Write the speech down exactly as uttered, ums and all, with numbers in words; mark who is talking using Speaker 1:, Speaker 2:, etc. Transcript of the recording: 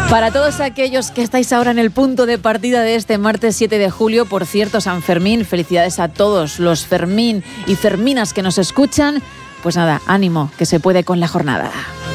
Speaker 1: Para todos aquellos que estáis ahora en el punto de partida de este martes siete de julio, por cierto, San Fermín, felicidades a todos los Fermín y Ferminas que nos escuchan. Pues nada, ánimo, que se puede con la jornada.